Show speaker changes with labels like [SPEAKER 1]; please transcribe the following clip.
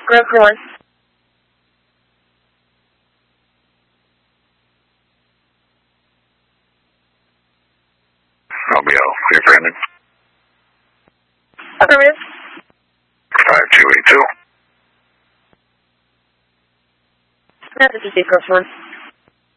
[SPEAKER 1] Grove for 1.
[SPEAKER 2] Romeo, clear for ending.
[SPEAKER 1] Affirmative.
[SPEAKER 2] 5282.
[SPEAKER 1] This is Grove for 1.